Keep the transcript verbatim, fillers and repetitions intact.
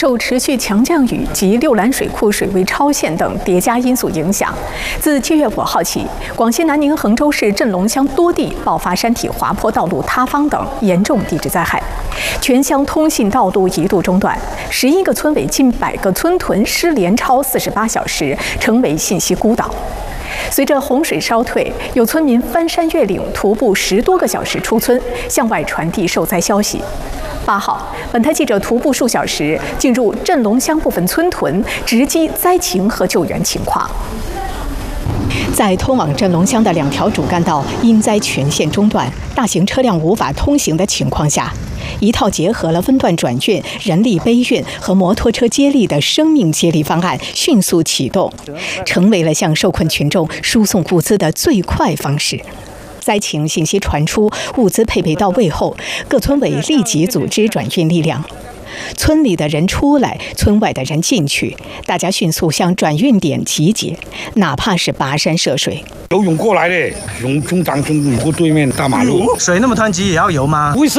受持续强降雨及六兰水库水位超限等叠加因素影响，自七月五号起，广西南宁衡州市镇龙乡多地爆发山体滑坡、道路塌方等严重地质灾害，全乡通信道路一度中断，十一个村委近百个村屯失联超四十八小时，成为信息孤岛。 随着洪水稍退，有村民翻山越岭徒步十多个小时出村，向外传递受灾消息。八号，本台记者徒步数小时进入镇龙乡部分村屯，直击灾情和救援情况。 在通往镇龙乡的两条主干道因灾全线中断，大型车辆无法通行的情况下，一套结合了分段转运、人力背运和摩托车接力的生命接力方案迅速启动，成为了向受困群众输送物资的最快方式。 灾情信息传出，物资配备到位后，各村委立即组织转运力量。村里的人出来，村外的人进去，大家迅速向转运点集结，哪怕是跋山涉水。 游泳过来的，从从长春游过对面大马路。 水那么湍急也要游吗？ 为什